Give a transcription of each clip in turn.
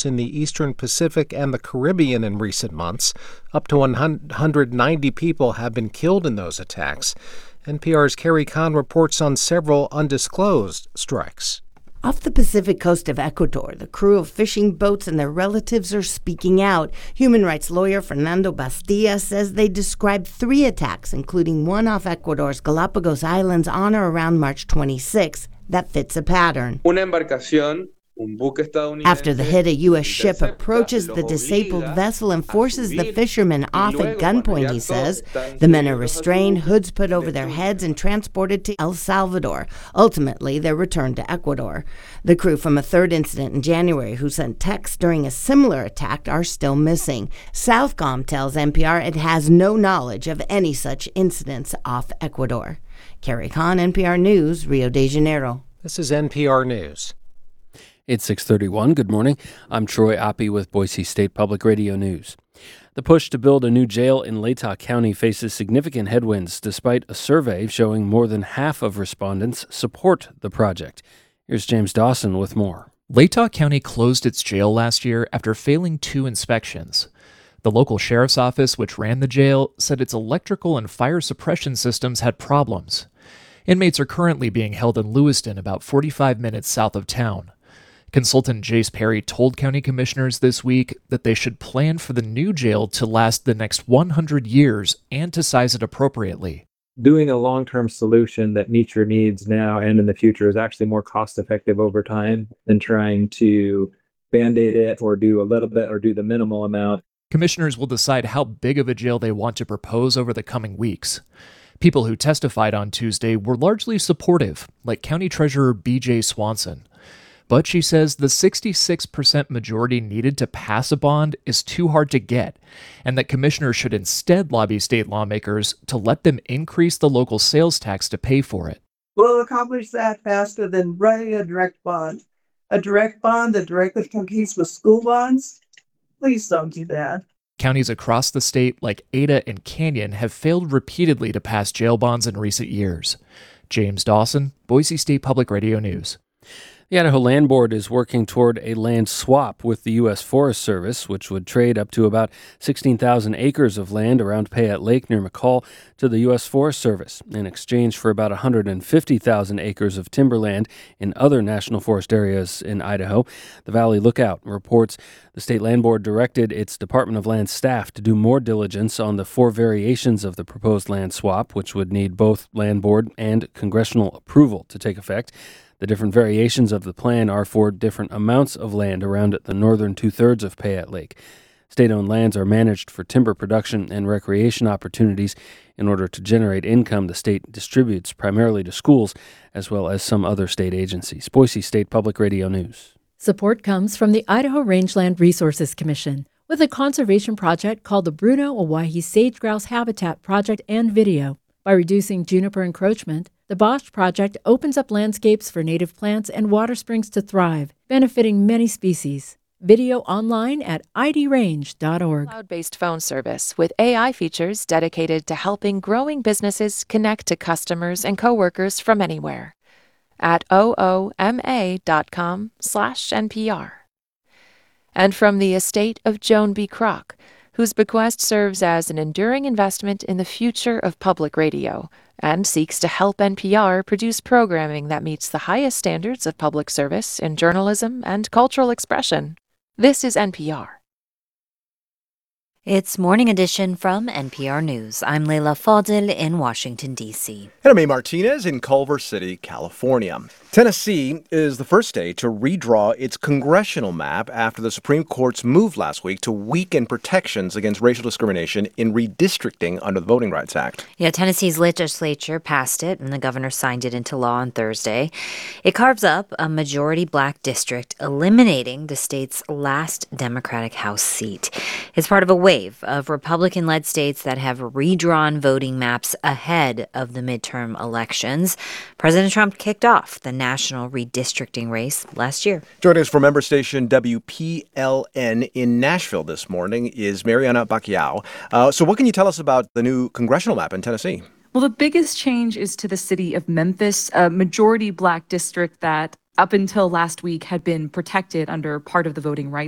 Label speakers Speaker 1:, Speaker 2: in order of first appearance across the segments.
Speaker 1: in the Eastern Pacific and the Caribbean in recent months. Up to 190 people have been killed in those attacks. NPR's Carrie Kahn reports on several undisclosed strikes.
Speaker 2: Off the Pacific coast of Ecuador, the crew of fishing boats and their relatives are speaking out. Human rights lawyer Fernando Bastilla says they described 3 attacks, including one off Ecuador's Galapagos Islands on or around March 26, that fits a pattern. After the hit, a U.S. ship approaches the disabled vessel and forces the fishermen off at gunpoint, he says. The men are restrained, hoods put over their heads, and transported to El Salvador. Ultimately, they're returned to Ecuador. The crew from a third incident in January who sent texts during a similar attack are still missing. Southcom tells NPR it has no knowledge of any such incidents off Ecuador. Carrie Kahn, NPR News, Rio de Janeiro.
Speaker 1: This is NPR News.
Speaker 3: It's 6:31. Good morning. I'm Troy Oppie with Boise State Public Radio News. The push to build a new jail in Latah County faces significant headwinds despite a survey showing more than half of respondents support the project. Here's James Dawson with more.
Speaker 4: Latah County closed its jail last year after failing 2 inspections. The local sheriff's office, which ran the jail, said its electrical and fire suppression systems had problems. Inmates are currently being held in Lewiston, about 45 minutes south of town. Consultant Jace Perry told county commissioners this week that they should plan for the new jail to last the next 100 years and to size it appropriately.
Speaker 5: Doing a long-term solution that meets your needs now and in the future is actually more cost-effective over time than trying to band-aid it or do a little bit or do the minimal amount.
Speaker 4: Commissioners will decide how big of a jail they want to propose over the coming weeks. People who testified on Tuesday were largely supportive, like County Treasurer B.J. Swanson. But she says the 66% majority needed to pass a bond is too hard to get, and that commissioners should instead lobby state lawmakers to let them increase the local sales tax to pay for it.
Speaker 6: We'll accomplish that faster than writing a direct bond. A direct bond that directly competes with school bonds? Please don't do that.
Speaker 4: Counties across the state, like Ada and Canyon, have failed repeatedly to pass jail bonds in recent years. James Dawson, Boise State Public Radio News.
Speaker 3: The Idaho Land Board is working toward a land swap with the U.S. Forest Service, which would trade up to about 16,000 acres of land around Payette Lake near McCall to the U.S. Forest Service in exchange for about 150,000 acres of timberland in other national forest areas in Idaho. The Valley Lookout reports the State Land Board directed its Department of Land staff to do more diligence on the 4 variations of the proposed land swap, which would need both Land Board and congressional approval to take effect. The different variations of the plan are for different amounts of land around the northern 2/3 of Payette Lake. State-owned lands are managed for timber production and recreation opportunities. In order to generate income, the state distributes primarily to schools as well as some other state agencies. Boise State Public Radio News.
Speaker 7: Support comes from the Idaho Rangeland Resources Commission with a conservation project called the Bruno Owyhee Sage-Grouse Habitat Project and Video. By reducing juniper encroachment, the Bosch project opens up landscapes for native plants and water springs to thrive, benefiting many species. Video online at idrange.org.
Speaker 8: Cloud-based phone service with AI features dedicated to helping growing businesses connect to customers and coworkers from anywhere. At ooma.com/NPR. And from the estate of Joan B. Kroc, whose bequest serves as an enduring investment in the future of public radio and seeks to help NPR produce programming that meets the highest standards of public service in journalism and cultural expression. This is NPR.
Speaker 9: It's Morning Edition from NPR News. I'm Leila Fadel in Washington, D.C.
Speaker 10: And I'm A. Martinez in Culver City, California. Tennessee is the first state to redraw its congressional map after the Supreme Court's move last week to weaken protections against racial discrimination in redistricting under the Voting Rights Act.
Speaker 9: Yeah, Tennessee's legislature passed it, and the governor signed it into law on Thursday. It carves up a majority black district, eliminating the state's last Democratic House seat. It's part of a wave of Republican-led states that have redrawn voting maps ahead of the midterm elections. President Trump kicked off the national redistricting race last year.
Speaker 10: Joining us from member station WPLN in Nashville this morning is Mariana Bacquiao. So what can you tell us about the new congressional map in Tennessee?
Speaker 11: Well, the biggest change is to the city of Memphis, a majority black district that up until last week had been protected under part of the Voting Rights Act.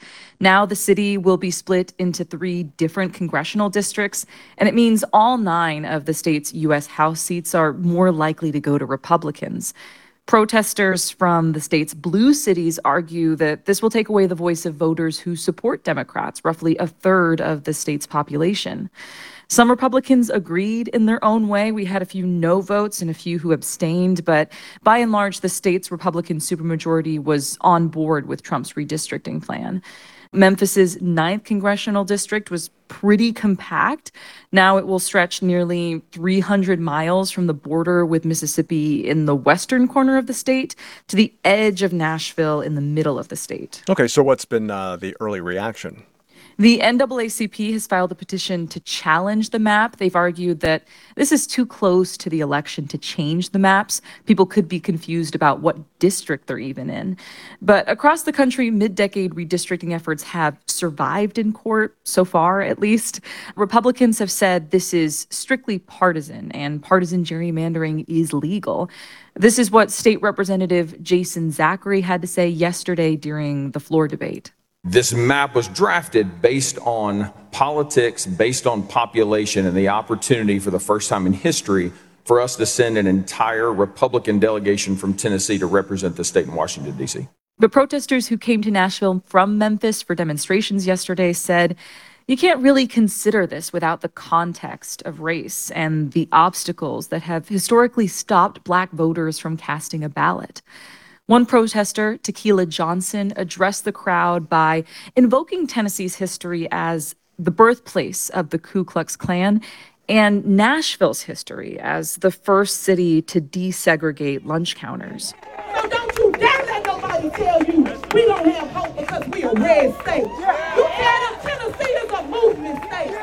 Speaker 11: Now the city will be split into 3 different congressional districts, and it means all 9 of the state's U.S. House seats are more likely to go to Republicans. Protesters from the state's blue cities argue that this will take away the voice of voters who support Democrats, roughly a third of the state's population. Some Republicans agreed in their own way. We had a few no votes and a few who abstained, but by and large, the state's Republican supermajority was on board with Trump's redistricting plan. Memphis's 9th congressional district was pretty compact. Now it will stretch nearly 300 miles from the border with Mississippi in the western corner of the state to the edge of Nashville in the middle of the state.
Speaker 10: Okay, so what's been the early reaction?
Speaker 11: The NAACP has filed a petition to challenge the map. They've argued that this is too close to the election to change the maps. People could be confused about what district they're even in. But across the country, mid-decade redistricting efforts have survived in court, so far at least. Republicans have said this is strictly partisan, and partisan gerrymandering is legal. This is what State Representative Jason Zachary had to say yesterday during the floor debate.
Speaker 12: This map was drafted based on politics, based on population, and the opportunity for the first time in history for us to send an entire Republican delegation from Tennessee to represent the state in Washington, D.C.
Speaker 11: The protesters who came to Nashville from Memphis for demonstrations yesterday said, you can't really consider this without the context of race and the obstacles that have historically stopped Black voters from casting a ballot. One protester, Tequila Johnson, addressed the crowd by invoking Tennessee's history as the birthplace of the Ku Klux Klan and Nashville's history as the first city to desegregate lunch counters.
Speaker 13: So don't you dare let nobody tell you we don't have hope because we a red state. You tell them Tennessee is a movement state.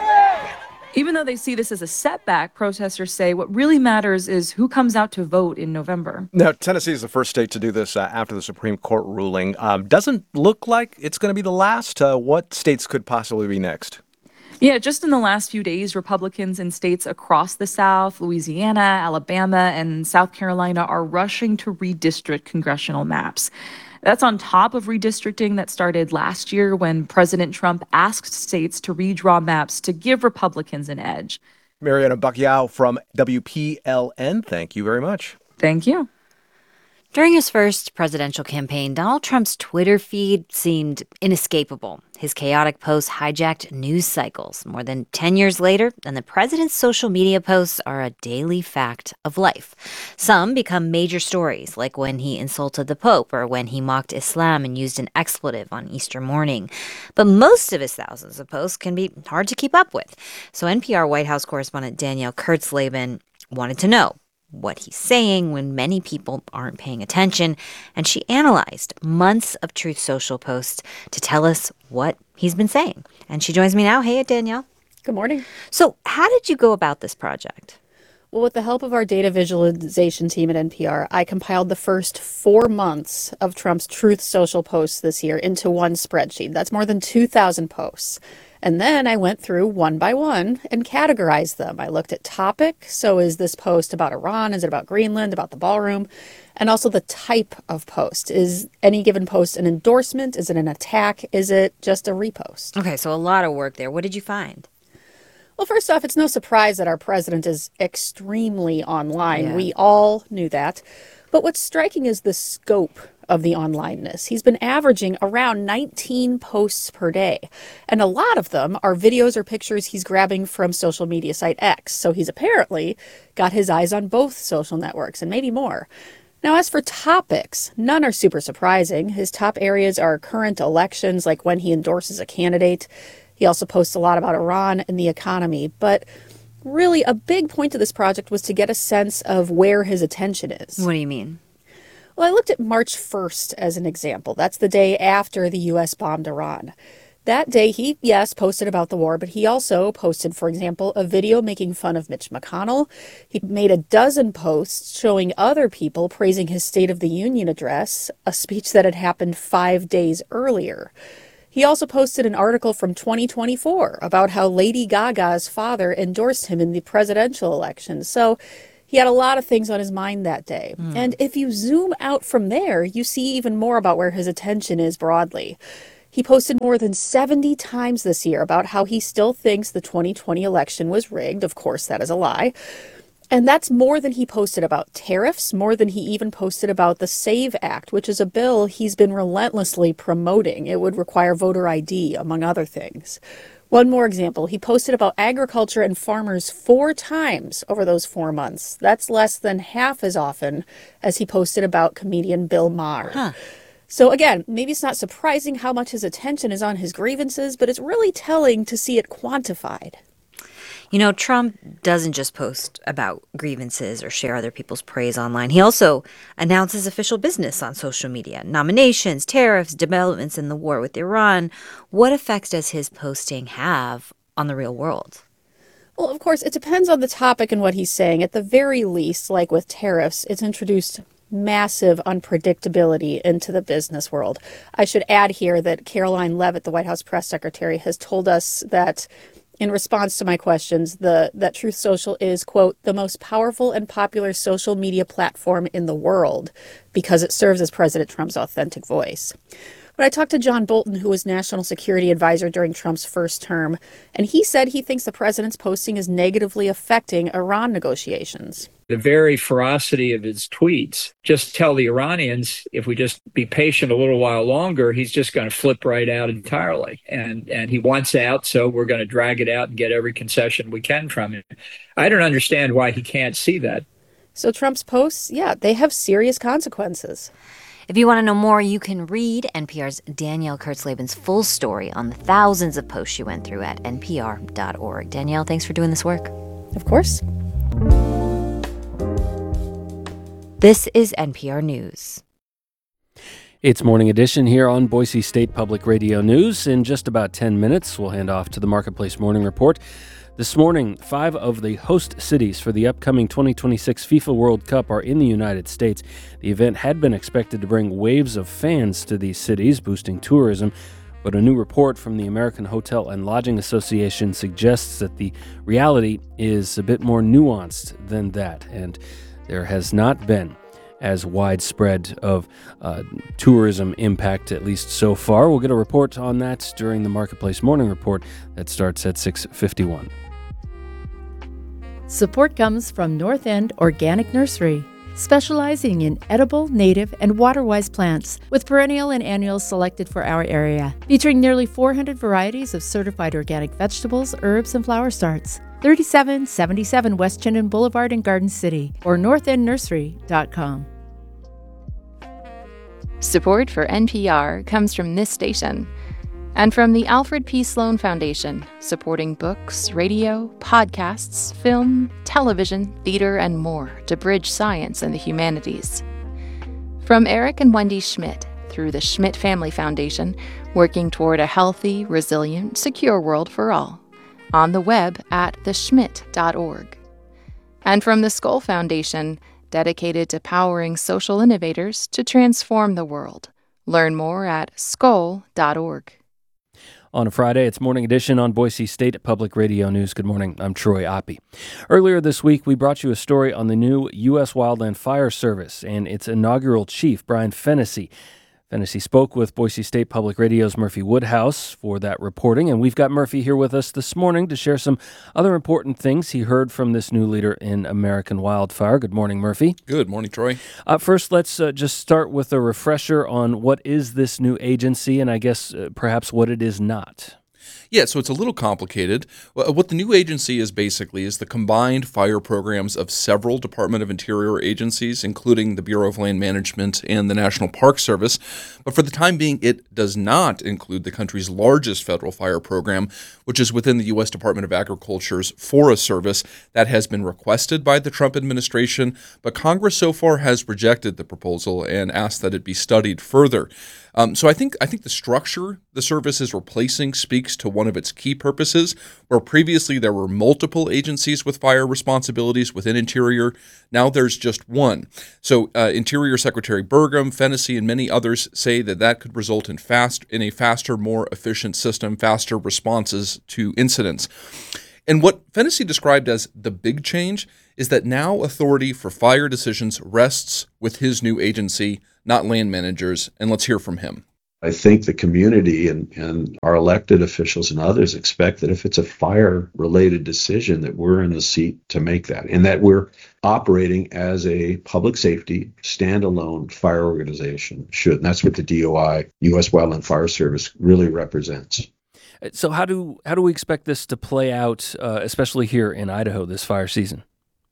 Speaker 11: Even though they see this as a setback, protesters say what really matters is who comes out to vote in November.
Speaker 10: Now, Tennessee is the first state to do this after the Supreme Court ruling. Doesn't look like it's going to be the last. What states could possibly be next?
Speaker 11: Yeah, just in the last few days, Republicans in states across the South, Louisiana, Alabama, and South Carolina are rushing to redistrict congressional maps. That's on top of redistricting that started last year when President Trump asked states to redraw maps to give Republicans an edge.
Speaker 10: Mariana Bacchiao from WPLN, thank you very much.
Speaker 11: Thank you.
Speaker 9: During his first presidential campaign, Donald Trump's Twitter feed seemed inescapable. His chaotic posts hijacked news cycles more than 10 years later, and the president's social media posts are a daily fact of life. Some become major stories, like when he insulted the Pope or when he mocked Islam and used an expletive on Easter morning. But most of his thousands of posts can be hard to keep up with. So NPR White House correspondent Danielle Kurtzleben wanted to know what he's saying when many people aren't paying attention, and she analyzed months of Truth Social posts to tell us what he's been saying. And she joins me now. Hey, Danielle.
Speaker 14: Good morning.
Speaker 9: So how did you go about this project?
Speaker 14: Well, with the help of our data visualization team at NPR, I compiled the first 4 months of Trump's Truth Social posts this year into one spreadsheet. That's more than 2,000 posts. And then I went through one by one and categorized them. I looked at topic. So is this post about Iran? Is it about Greenland, about the ballroom? And also the type of post. Is any given post an endorsement? Is it an attack? Is it just a repost?
Speaker 9: Okay, so a lot of work there. What did you find?
Speaker 14: Well, first off, it's no surprise that our president is extremely online. Yeah. We all knew that. But what's striking is the scope of the onlineness. He's been averaging around 19 posts per day. And a lot of them are videos or pictures he's grabbing from social media site X. So he's apparently got his eyes on both social networks and maybe more. Now, as for topics, none are super surprising. His top areas are current elections, like when he endorses a candidate. He also posts a lot about Iran and the economy. But really, a big point of this project was to get a sense of where his attention is.
Speaker 9: What do you mean?
Speaker 14: Well, I looked at March 1st as an example. That's the day after the U.S. bombed Iran. That day, he, yes, posted about the war, but he also posted, for example, a video making fun of Mitch McConnell. He made a dozen posts showing other people praising his State of the Union address, a speech that had happened 5 days earlier. He also posted an article from 2024 about how Lady Gaga's father endorsed him in the presidential election. So he had a lot of things on his mind that day. And if you zoom out from there, you see even more about where his attention is broadly. He posted more than 70 times this year about how he still thinks the 2020 election was rigged. Of course, that is a lie. And that's more than he posted about tariffs, more than he even posted about the SAVE Act, which is a bill he's been relentlessly promoting. It would require voter ID, among other things. One more example, he posted about agriculture and farmers 4 times over those 4 months. That's less than half as often as he posted about comedian Bill Maher. So again, maybe it's not surprising how much his attention is on his grievances, but it's really telling to see it quantified.
Speaker 9: You know, Trump doesn't just post about grievances or share other people's praise online. He also announces official business on social media, nominations, tariffs, developments in the war with Iran. What effects does his posting have on the real world?
Speaker 14: Well, of course, it depends on the topic and what he's saying. At the very least, like with tariffs, it's introduced massive unpredictability into the business world. I should add here that Caroline Leavitt, the White House press secretary, has told us that in response to my questions, that Truth Social is, quote, the most powerful and popular social media platform in the world because it serves as President Trump's authentic voice. But I talked to John Bolton, who was national security advisor during Trump's first term, and he said he thinks the president's posting is negatively affecting Iran negotiations.
Speaker 15: The very ferocity of his tweets just tell the Iranians, if we just be patient a little while longer, he's just going to flip right out entirely. And he wants out, so we're going to drag it out and get every concession we can from him. I don't understand why he can't see that.
Speaker 14: So Trump's posts, they have serious consequences.
Speaker 9: If you want to know more, you can read NPR's Danielle Kurtzleben's full story on the thousands of posts she went through at npr.org. Danielle, thanks for doing this work.
Speaker 14: Of course.
Speaker 9: This is NPR News.
Speaker 3: It's Morning Edition here on Boise State Public Radio News. In just about 10 minutes, we'll hand off to the Marketplace Morning Report. This morning, 5 of the host cities for the upcoming 2026 FIFA World Cup are in the United States. The event had been expected to bring waves of fans to these cities, boosting tourism. But a new report from the American Hotel and Lodging Association suggests that the reality is a bit more nuanced than that, and there has not been as widespread of tourism impact, at least so far. We'll get a report on that during the Marketplace Morning Report that starts at 6:51.
Speaker 7: Support comes from North End Organic Nursery, specializing in edible, native, and water-wise plants, with perennial and annuals selected for our area, featuring nearly 400 varieties of certified organic vegetables, herbs, and flower starts. 3777 West Chinden Boulevard in Garden City, or northendnursery.com.
Speaker 8: Support for NPR comes from this station and from the Alfred P. Sloan Foundation, supporting books, radio, podcasts, film, television, theater, and more to bridge science and the humanities. From Eric and Wendy Schmidt through the Schmidt Family Foundation, working toward a healthy, resilient, secure world for all. On the web at theschmidt.org. And from the Skoll Foundation, dedicated to powering social innovators to transform the world. Learn more at skoll.org.
Speaker 3: On a Friday, it's Morning Edition on Boise State Public Radio News. Good morning, I'm Troy Oppie. Earlier this week, we brought you a story on the new U.S. Wildland Fire Service and its inaugural chief, Brian Fennessy. Fennessy spoke with Boise State Public Radio's Murphy Woodhouse for that reporting, and we've got Murphy here with us this morning to share some other important things he heard from this new leader in American wildfire. Good morning, Murphy.
Speaker 16: Good morning, Troy.
Speaker 3: First, let's just start with a refresher on what is this new agency and I guess perhaps what it is not.
Speaker 16: Yeah, so it's a little complicated. What the new agency is basically is the combined fire programs of several Department of Interior agencies, including the Bureau of Land Management and the National Park Service. But for the time being, it does not include the country's largest federal fire program, which is within the U.S. Department of Agriculture's Forest Service. That has been requested by the Trump administration, but Congress so far has rejected the proposal and asked that it be studied further. So I think the structure the service is replacing speaks to one of its key purposes, where previously there were multiple agencies with fire responsibilities within Interior. Now there's just one. So Interior Secretary Burgum, Fennessy, and many others say that could result in a faster, more efficient system, faster responses to incidents. And what Fennessy described as the big change is that now authority for fire decisions rests with his new agency, not land managers. And let's hear from him.
Speaker 17: I think the community and our elected officials and others expect that if it's a fire-related decision, that we're in the seat to make that, and that we're operating as a public safety standalone fire organization should. And that's what the DOI, U.S. Wildland Fire Service, really represents.
Speaker 3: So how do we expect this to play out, especially here in Idaho this fire season?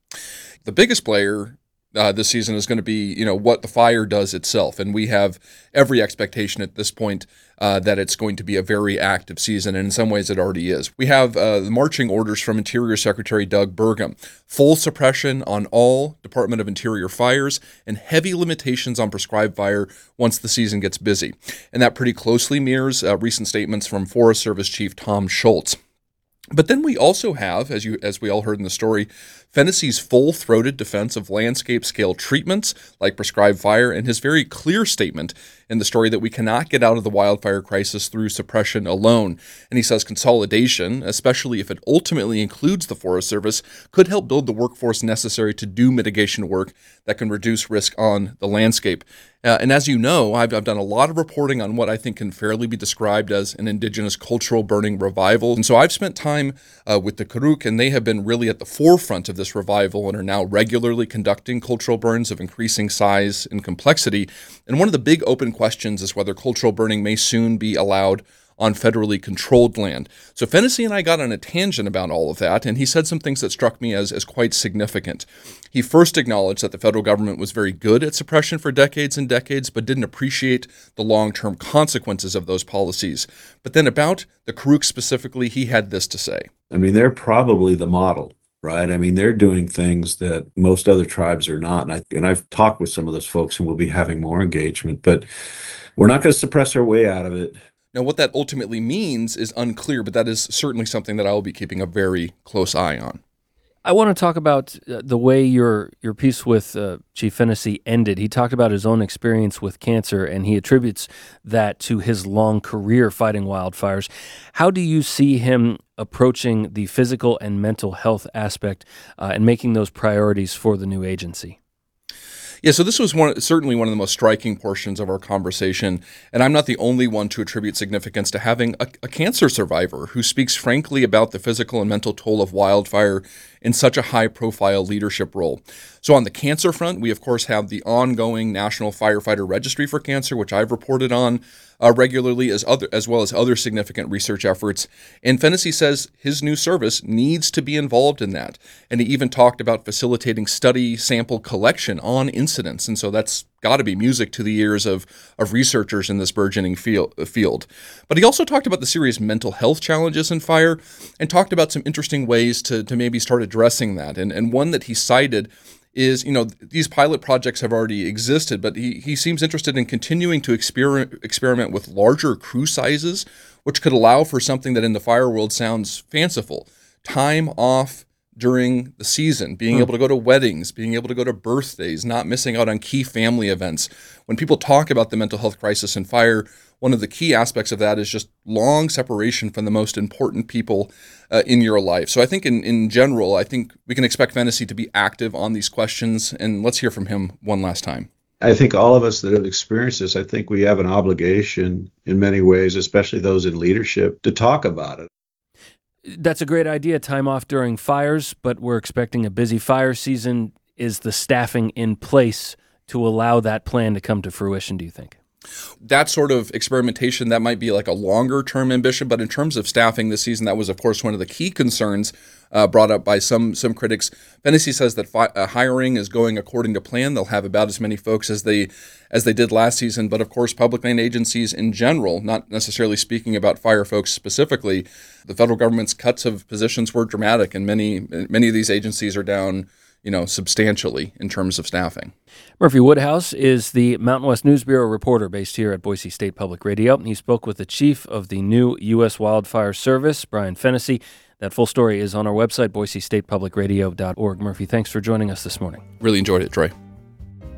Speaker 16: The biggest player this season is going to be, what the fire does itself. And we have every expectation at this point that it's going to be a very active season. And in some ways it already is. We have the marching orders from Interior Secretary Doug Burgum, full suppression on all Department of Interior fires and heavy limitations on prescribed fire once the season gets busy. And that pretty closely mirrors recent statements from Forest Service Chief Tom Schultz. But then we also have, as we all heard in the story, Fennessy's full-throated defense of landscape-scale treatments like prescribed fire, and his very clear statement in the story that we cannot get out of the wildfire crisis through suppression alone. And he says consolidation, especially if it ultimately includes the Forest Service, could help build the workforce necessary to do mitigation work that can reduce risk on the landscape. And as you know, I've done a lot of reporting on what I think can fairly be described as an indigenous cultural burning revival. And so I've spent time with the Karuk, and they have been really at the forefront of this revival and are now regularly conducting cultural burns of increasing size and complexity. And one of the big open questions is whether cultural burning may soon be allowed on federally controlled land. So Fennessy and I got on a tangent about all of that, and he said some things that struck me as quite significant. He first acknowledged that the federal government was very good at suppression for decades and decades, but didn't appreciate the long-term consequences of those policies. But then about the Karuk specifically, he had this to say.
Speaker 17: I mean, they're probably the model, right? I mean, they're doing things that most other tribes are not. And I've talked with some of those folks, and we'll be having more engagement, but we're not going to suppress our way out of it.
Speaker 16: Now, what that ultimately means is unclear, but that is certainly something that I will be keeping a very close eye on.
Speaker 3: I want to talk about the way your piece with Chief Fennessy ended. He talked about his own experience with cancer, and he attributes that to his long career fighting wildfires. How do you see him approaching the physical and mental health aspect and making those priorities for the new agency?
Speaker 16: Yeah, so this was certainly one of the most striking portions of our conversation, and I'm not the only one to attribute significance to having a cancer survivor who speaks frankly about the physical and mental toll of wildfire in such a high-profile leadership role. So on the cancer front, we of course have the ongoing National Firefighter Registry for Cancer, which I've reported on regularly, as well as other significant research efforts. And Fennessy says his new service needs to be involved in that. And he even talked about facilitating study sample collection on incidents. And so that's got to be music to the ears of researchers in this burgeoning field. But he also talked about the serious mental health challenges in fire and talked about some interesting ways to maybe start addressing that. And one that he cited is, these pilot projects have already existed, but he seems interested in continuing to experiment with larger crew sizes, which could allow for something that in the fire world sounds fanciful. Time off during the season, being able to go to weddings, being able to go to birthdays, not missing out on key family events. When people talk about the mental health crisis in fire, one of the key aspects of that is just long separation from the most important people in your life. So I think in general, I think we can expect Fennessy to be active on these questions, and let's hear from him one last time.
Speaker 17: I think all of us that have experienced this, I think we have an obligation in many ways, especially those in leadership, to talk about it.
Speaker 3: That's a great idea, time off during fires, but we're expecting a busy fire season. Is the staffing in place to allow that plan to come to fruition, do you think?
Speaker 16: That sort of experimentation, that might be like a longer term ambition, but in terms of staffing this season, that was, of course, one of the key concerns brought up by some critics. Fennessy says that hiring is going according to plan. They'll have about as many folks as they did last season, but of course, public land agencies in general, not necessarily speaking about fire folks specifically, the federal government's cuts of positions were dramatic, and many of these agencies are down substantially in terms of staffing.
Speaker 3: Murphy Woodhouse is the Mountain West News Bureau reporter based here at Boise State Public Radio. He spoke with the chief of the new U.S. Wildfire Service, Brian Fennessy. That full story is on our website, boisestatepublicradio.org. Murphy, thanks for joining us this morning.
Speaker 16: Really enjoyed it, Troy.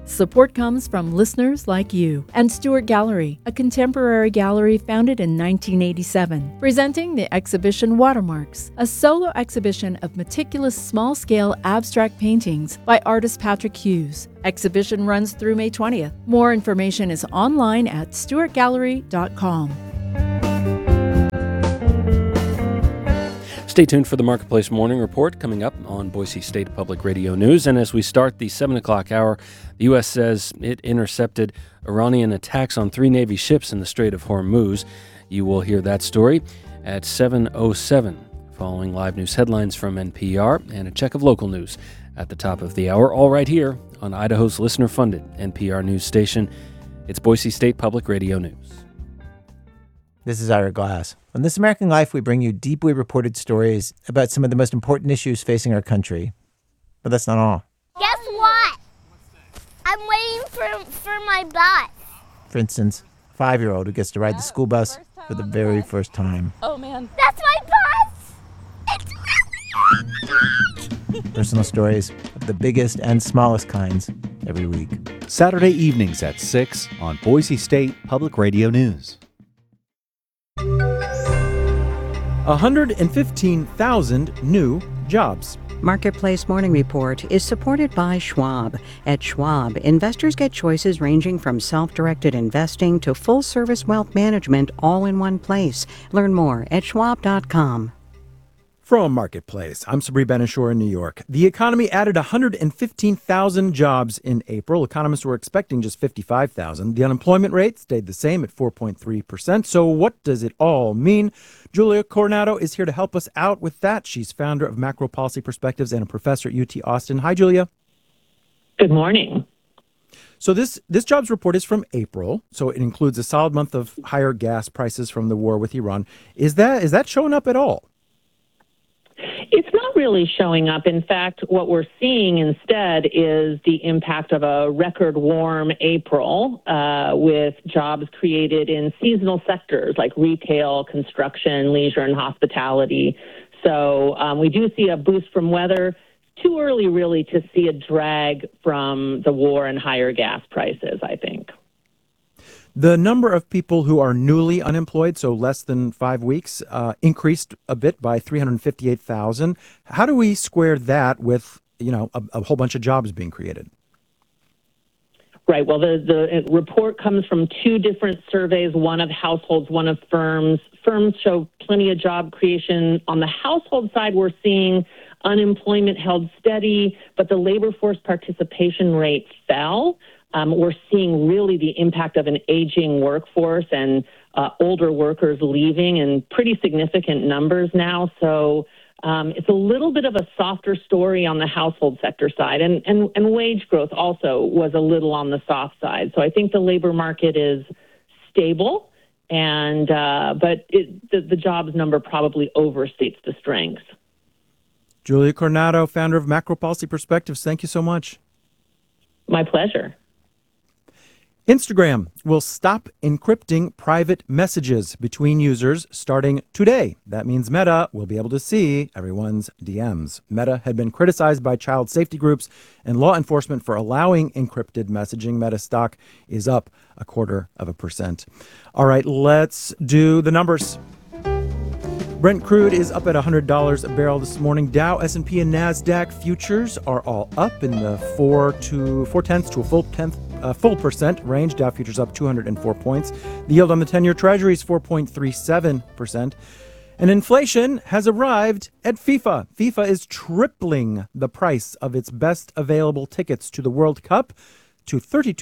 Speaker 7: Support comes from listeners like you and Stewart Gallery, a contemporary gallery founded in 1987, presenting the exhibition Watermarks, a solo exhibition of meticulous small-scale abstract paintings by artist Patrick Hughes. Exhibition runs through May 20th. More information is online at stewartgallery.com.
Speaker 3: Stay tuned for the Marketplace Morning Report coming up on Boise State Public Radio News. And as we start the 7 o'clock hour, the U.S. says it intercepted Iranian attacks on 3 Navy ships in the Strait of Hormuz. You will hear that story at 7:07, following live news headlines from NPR and a check of local news at the top of the hour, all right here on Idaho's listener-funded NPR news station. It's Boise State Public Radio News.
Speaker 18: This is Ira Glass. On This American Life, we bring you deeply reported stories about some of the most important issues facing our country. But that's not all.
Speaker 19: Guess what? I'm waiting for my bus.
Speaker 18: For instance, a 5-year-old who gets to ride the school bus for the very first time.
Speaker 19: Oh, man. That's my bus! It's
Speaker 18: Personal stories of the biggest and smallest kinds every week.
Speaker 20: Saturday evenings at 6 on Boise State Public Radio News.
Speaker 21: 115,000 new jobs.
Speaker 22: Marketplace Morning Report is supported by Schwab. At Schwab, investors get choices ranging from self-directed investing to full-service wealth management all in one place. Learn more at schwab.com.
Speaker 21: From Marketplace, I'm Sabri Ben-Achour in New York. The economy added 115,000 jobs in April. Economists were expecting just 55,000. The unemployment rate stayed the same at 4.3%. So what does it all mean? Julia Coronado is here to help us out with that. She's founder of Macro Policy Perspectives and a professor at UT Austin. Hi, Julia.
Speaker 23: Good morning.
Speaker 21: So this jobs report is from April, so it includes a solid month of higher gas prices from the war with Iran. Is that showing up at all?
Speaker 23: It's not really showing up. In fact, what we're seeing instead is the impact of a record warm April with jobs created in seasonal sectors like retail, construction, leisure, and hospitality. So we do see a boost from weather. Too early, really, to see a drag from the war and higher gas prices, I think.
Speaker 21: The number of people who are newly unemployed, so less than 5 weeks, increased a bit by 358,000. How do we square that with, a whole bunch of jobs being created?
Speaker 23: Right. Well, the report comes from 2 different surveys, one of households, one of firms. Firms show plenty of job creation. On the household side, we're seeing unemployment held steady, but the labor force participation rate fell. We're seeing really the impact of an aging workforce and older workers leaving in pretty significant numbers now. So it's a little bit of a softer story on the household sector side. And wage growth also was a little on the soft side. So I think the labor market is stable, but the jobs number probably overstates the strength.
Speaker 21: Julia Coronado, founder of Macro Policy Perspectives, thank you so much.
Speaker 23: My pleasure.
Speaker 21: Instagram will stop encrypting private messages between users starting today. That means Meta will be able to see everyone's DMs. Meta had been criticized by child safety groups and law enforcement for allowing encrypted messaging. Meta stock is up 0.25%. All right, let's do the numbers. Brent crude is up at $100 a barrel this morning. Dow, S&P, and NASDAQ futures are all up in the 4.4 to a full percent range. Dow futures up 204 points. The yield on the 10-year Treasury is 4.37%. And inflation has arrived at FIFA. FIFA is tripling the price of its best available tickets to the World Cup to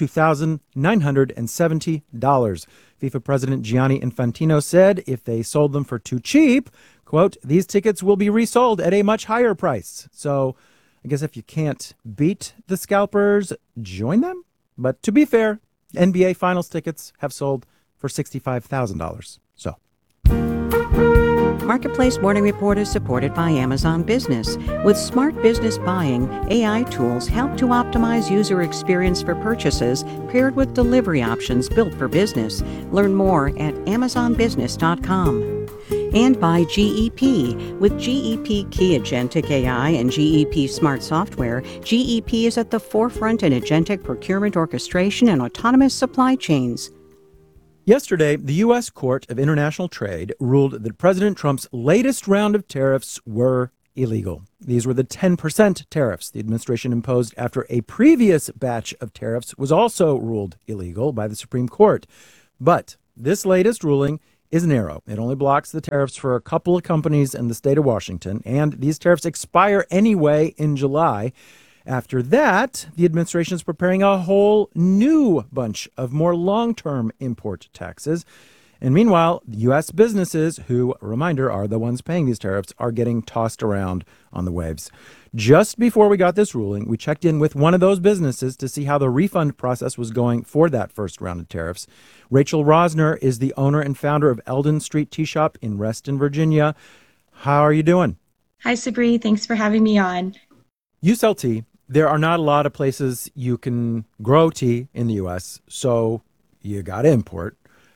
Speaker 21: $32,970. FIFA President Gianni Infantino said if they sold them for too cheap, quote, these tickets will be resold at a much higher price. So I guess if you can't beat the scalpers, join them. But to be fair, NBA Finals tickets have sold for $65,000. So.
Speaker 22: Marketplace Morning Report is supported by Amazon Business. With smart business buying, AI tools help to optimize user experience for purchases paired with delivery options built for business. Learn more at amazonbusiness.com. and by GEP. With GEP Key Agentic AI and GEP Smart Software, GEP is at the forefront in agentic procurement orchestration and autonomous supply chains.
Speaker 21: Yesterday, the U.S. Court of International Trade ruled that President Trump's latest round of tariffs were illegal. These were the 10% tariffs the administration imposed after a previous batch of tariffs was also ruled illegal by the Supreme Court. But this latest ruling is narrow. It only blocks the tariffs for a couple of companies in the state of Washington, and these tariffs expire anyway in July. After that, the administration is preparing a whole new bunch of more long-term import taxes. And meanwhile, U.S. businesses, who, a reminder, are the ones paying these tariffs, are getting tossed around on the waves. Just before we got this ruling, we checked in with one of those businesses to see how the refund process was going for that first round of tariffs. Rachel Rosner is the owner and founder of Eldon Street Tea Shop in Reston, Virginia. How are you doing?
Speaker 1: Hi, Sabri. Thanks for having me on.
Speaker 21: You sell tea. There are not a lot of places you can grow tea in the U.S., so you got to import.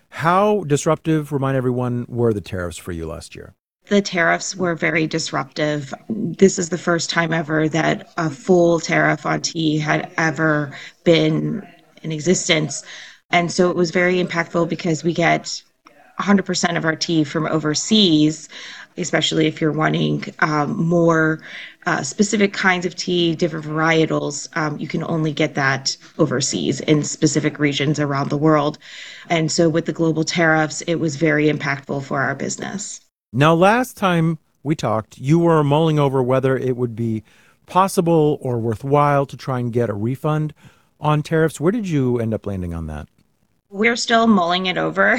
Speaker 21: How disruptive, remind everyone, were the tariffs for you last year?
Speaker 1: The tariffs were very disruptive. This is the first time ever that a full tariff on tea had ever been in existence. And so it was very impactful because we get 100% of our tea from overseas, especially if you're wanting more specific kinds of tea, different varietals. You can only get that overseas in specific regions around the world. And so with the global tariffs, it was very impactful for our business.
Speaker 21: Now, last time we talked, you were mulling over whether it would be possible or worthwhile to try and get a refund on tariffs. Where did you end up landing on that?
Speaker 1: We're still mulling it over.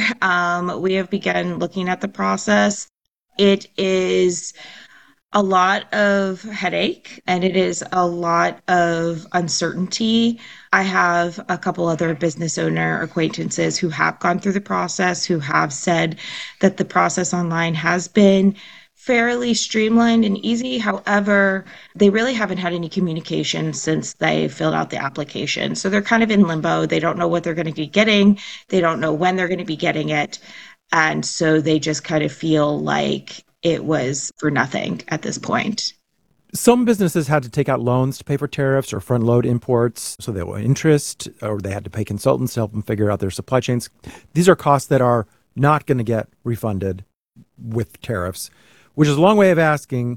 Speaker 1: We have begun looking at the process. It is a lot of headache and it is a lot of uncertainty. I have a couple other business owner acquaintances who have gone through the process, who have said that the process online has been fairly streamlined and easy. However, they really haven't had any communication since they filled out the application. So they're kind of in limbo. They don't know what they're going to be getting. They don't know when they're going to be getting it. And so they just kind of feel like it was for nothing at this point.
Speaker 21: Some businesses had to take out loans to pay for tariffs or front load imports, so they owe interest, or they had to pay consultants to help them figure out their supply chains. These are costs that are not going to get refunded with tariffs, which is a long way of asking,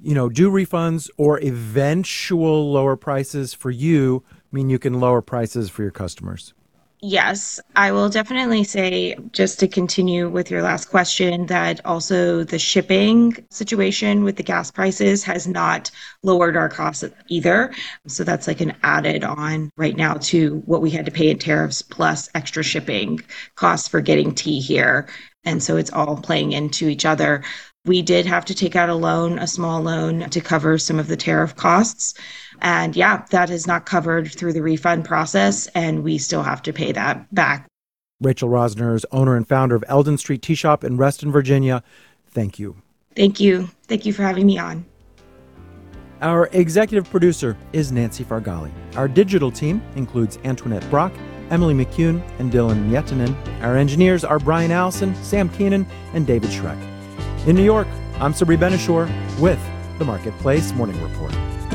Speaker 21: do refunds or eventual lower prices for you mean you can lower prices for your customers?
Speaker 1: Yes, I will definitely say, just to continue with your last question, that also the shipping situation with the gas prices has not lowered our costs either. So that's like an added on right now to what we had to pay in tariffs plus extra shipping costs for getting tea here. And so it's all playing into each other. We did have to take out a small loan to cover some of the tariff costs. And yeah, that is not covered through the refund process, and we still have to pay that back.
Speaker 21: Rachel Rosner is owner and founder of Eldon Street Tea Shop in Reston, Virginia. Thank you.
Speaker 1: Thank you. Thank you for having me on.
Speaker 21: Our executive producer is Nancy Fargali. Our digital team includes Antoinette Brock, Emily McCune, and Dylan Mietinen. Our engineers are Brian Allison, Sam Keenan, and David Schreck. In New York, I'm Sabri Benishore with the Marketplace Morning Report.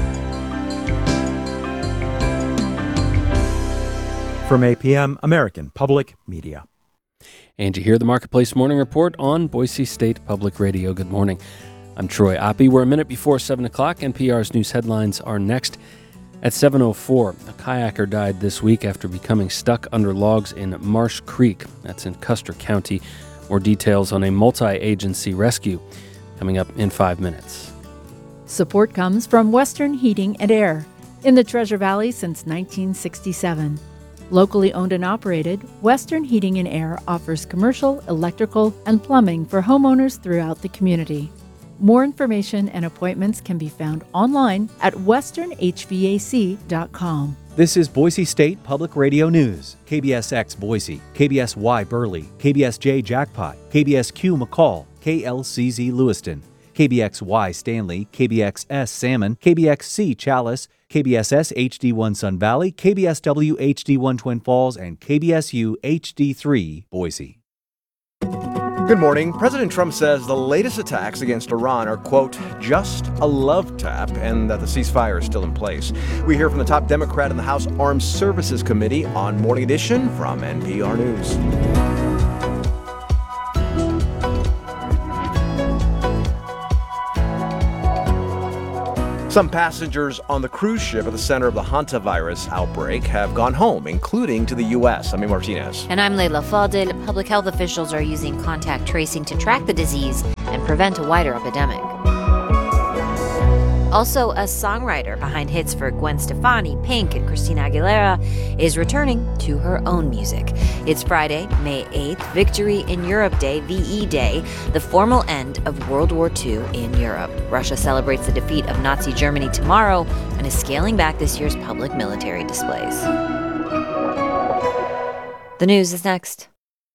Speaker 21: From APM, American Public Media.
Speaker 3: And you hear the Marketplace Morning Report on Boise State Public Radio. Good morning. I'm Troy Oppie. We're a minute before 7 o'clock. NPR's news headlines are next. At 7:04, a kayaker died this week after becoming stuck under logs in Marsh Creek. That's in Custer County. More details on a multi-agency rescue coming up in 5 minutes.
Speaker 7: Support comes from Western Heating and Air in the Treasure Valley since 1967. Locally owned and operated, Western Heating and Air offers commercial, electrical, and plumbing for homeowners throughout the community. More information and appointments can be found online at westernhvac.com.
Speaker 20: This is Boise State Public Radio News. KBSX Boise, KBSY Burley, KBSJ Jackpot, KBSQ McCall, KLCZ Lewiston, KBXY Stanley, KBXS Salmon, KBXC Chalice, KBSS HD1 Sun Valley, KBSW HD1 Twin Falls, and KBSU HD3 Boise.
Speaker 10: Good morning. President Trump says the latest attacks against Iran are, quote, just a love tap, and that the ceasefire is still in place. We hear from the top Democrat in the House Armed Services Committee on Morning Edition from NPR News. Some passengers on the cruise ship at the center of the hantavirus outbreak have gone home, including to the U.S. I'm Martinez.
Speaker 9: And I'm Leila Fadel. Public health officials are using contact tracing to track the disease and prevent a wider epidemic. Also, a songwriter behind hits for Gwen Stefani, Pink, and Christina Aguilera is returning to her own music. It's Friday, May 8th, Victory in Europe Day, VE Day, the formal end of World War II in Europe. Russia celebrates the defeat of Nazi Germany tomorrow and is scaling back this year's public military displays. The news is next.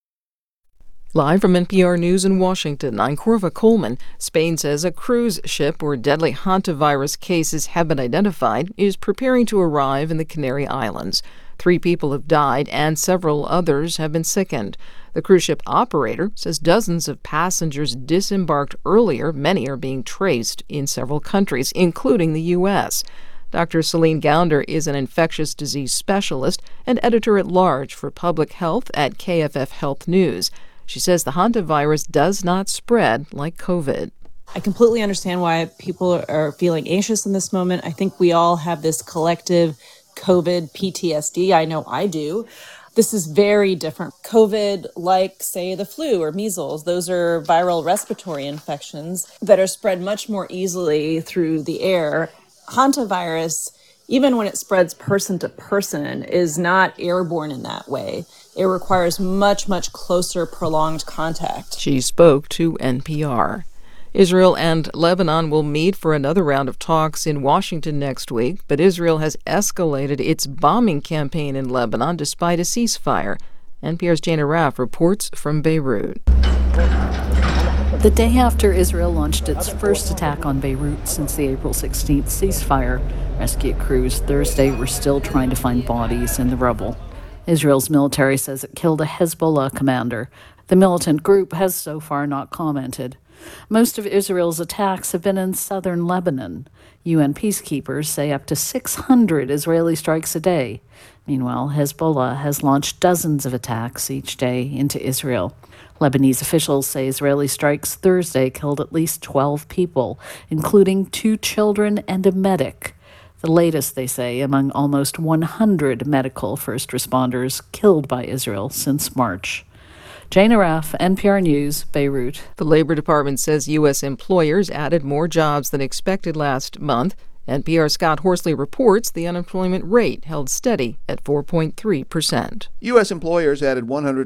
Speaker 2: Live from NPR News in Washington, I'm Corva Coleman. Spain says a cruise ship where deadly hantavirus cases have been identified is preparing to arrive in the Canary Islands. 3 people have died and several others have been sickened. The cruise ship operator says dozens of passengers disembarked earlier. Many are being traced in several countries, including the U.S. Dr. Celine Gounder is an infectious disease specialist and editor-at-large for public health at KFF Health News. She says the hantavirus does not spread like COVID.
Speaker 5: I completely understand why people are feeling anxious in this moment. I think we all have this collective COVID PTSD. I know I do. This is very different. COVID, like, say, the flu or measles, those are viral respiratory infections that are spread much more easily through the air. Hantavirus, even when it spreads person to person, is not airborne in that way. It requires much, much closer, prolonged contact.
Speaker 2: She spoke to NPR. Israel and Lebanon will meet for another round of talks in Washington next week, but Israel has escalated its bombing campaign in Lebanon despite a ceasefire. NPR's Jana Raff reports from Beirut.
Speaker 6: The day after Israel launched its first attack on Beirut since the April 16th ceasefire, rescue crews Thursday were still trying to find bodies in the rubble. Israel's military says it killed a Hezbollah commander. The militant group has so far not commented. Most of Israel's attacks have been in southern Lebanon. UN peacekeepers say up to 600 Israeli strikes a day. Meanwhile, Hezbollah has launched dozens of attacks each day into Israel. Lebanese officials say Israeli strikes Thursday killed at least 12 people, including 2 children and a medic. The latest, they say, among almost 100 medical first responders killed by Israel since March. Jana Raff, NPR News, Beirut.
Speaker 2: The Labor Department says U.S. employers added more jobs than expected last month. NPR's Scott Horsley reports the unemployment rate held steady at 4.3%.
Speaker 24: U.S. employers added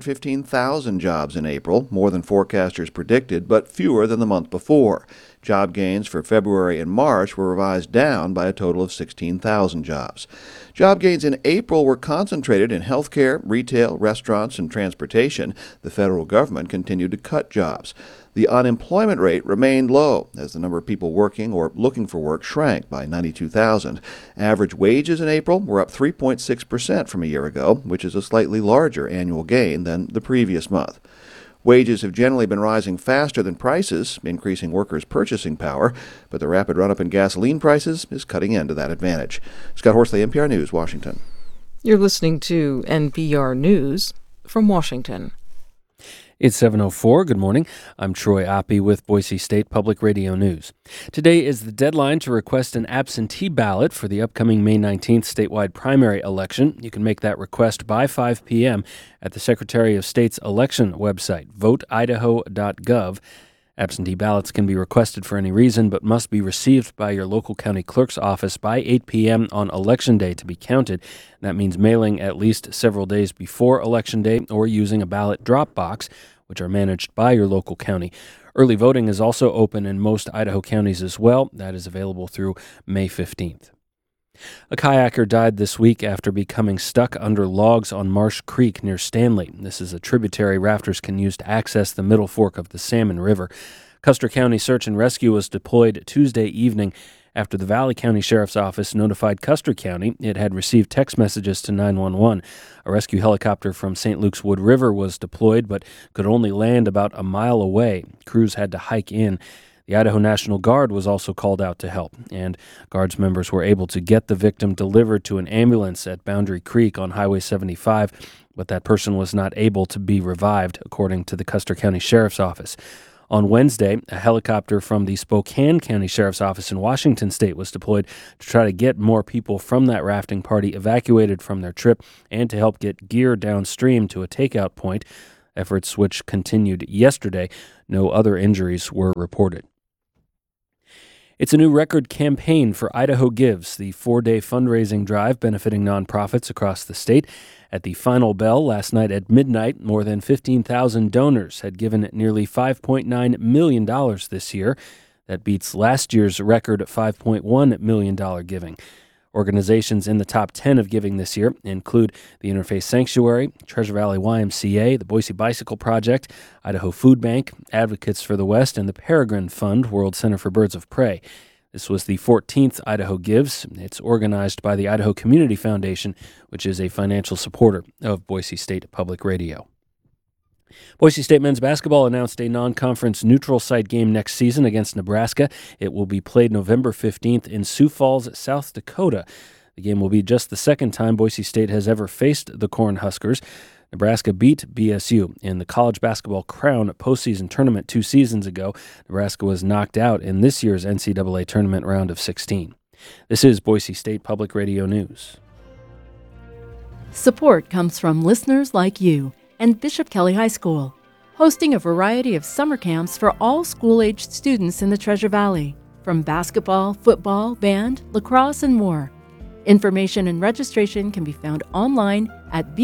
Speaker 24: 115,000 jobs in April, more than forecasters predicted, but fewer than the month before. Job gains for February and March were revised down by a total of 16,000 jobs. Job gains in April were concentrated in healthcare, retail, restaurants, and transportation. The federal government continued to cut jobs. The unemployment rate remained low as the number of people working or looking for work shrank by 92,000. Average wages in April were up 3.6% from a year ago, which is a slightly larger annual gain than the previous month. Wages have generally been rising faster than prices, increasing workers' purchasing power, but the rapid run-up in gasoline prices is cutting into that advantage. Scott Horsley, NPR News, Washington.
Speaker 2: You're listening to NPR News from Washington.
Speaker 3: It's 7:04. Good morning. I'm Troy Oppie with Boise State Public Radio News. Today is the deadline to request an absentee ballot for the upcoming May 19th statewide primary election. You can make that request by 5 p.m. at the Secretary of State's election website, voteidaho.gov. Absentee ballots can be requested for any reason but must be received by your local county clerk's office by 8 p.m. on Election Day to be counted. That means mailing at least several days before Election Day or using a ballot drop box, which are managed by your local county. Early voting is also open in most Idaho counties as well. That is available through May 15th. A kayaker died this week after becoming stuck under logs on Marsh Creek near Stanley. This is a tributary rafters can use to access the middle fork of the Salmon River. Custer County Search and Rescue was deployed Tuesday evening after the Valley County Sheriff's Office notified Custer County it had received text messages to 911. A rescue helicopter from St. Luke's Wood River was deployed but could only land about a mile away. Crews had to hike in. The Idaho National Guard was also called out to help, and Guards members were able to get the victim delivered to an ambulance at Boundary Creek on Highway 75, but that person was not able to be revived, according to the Custer County Sheriff's Office. On Wednesday, a helicopter from the Spokane County Sheriff's Office in Washington State was deployed to try to get more people from that rafting party evacuated from their trip and to help get gear downstream to a takeout point, efforts which continued yesterday. No other injuries were reported. It's a new record campaign for Idaho Gives, the 4-day fundraising drive benefiting nonprofits across the state. At the final bell last night at midnight, more than 15,000 donors had given nearly $5.9 million this year. That beats last year's record $5.1 million giving. Organizations in the top 10 of giving this year include the Interfaith Sanctuary, Treasure Valley YMCA, the Boise Bicycle Project, Idaho Food Bank, Advocates for the West, and the Peregrine Fund, World Center for Birds of Prey. This was the 14th Idaho Gives. It's organized by the Idaho Community Foundation, which is a financial supporter of Boise State Public Radio. Boise State men's basketball announced a non-conference neutral site game next season against Nebraska. It will be played November 15th in Sioux Falls, South Dakota. The game will be just the second time Boise State has ever faced the Cornhuskers. Nebraska beat BSU in the College Basketball Crown postseason tournament 2 seasons ago. Nebraska was knocked out in this year's NCAA tournament round of 16. This is Boise State Public Radio News.
Speaker 7: Support comes from listeners like you and Bishop Kelly High School, hosting a variety of summer camps for all school-aged students in the Treasure Valley, from basketball, football, band, lacrosse, and more. Information and registration can be found online at